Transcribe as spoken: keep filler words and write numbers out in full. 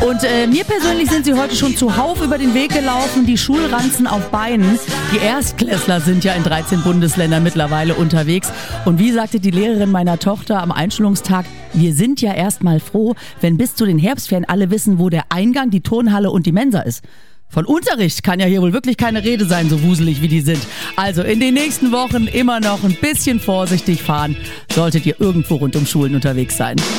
Und äh, mir persönlich sind sie heute schon zuhauf über den Weg gelaufen, die Schulranzen auf Beinen. Die Erstklässler sind ja in dreizehn Bundesländern mittlerweile unterwegs. Und wie sagte die Lehrerin meiner Tochter am Einschulungstag, wir sind ja erstmal froh, wenn bis zu den Herbstferien alle wissen, wo der Eingang, die Turnhalle und die Mensa ist. Von Unterricht kann ja hier wohl wirklich keine Rede sein, so wuselig wie die sind. Also in den nächsten Wochen immer noch ein bisschen vorsichtig fahren, solltet ihr irgendwo rund um Schulen unterwegs sein.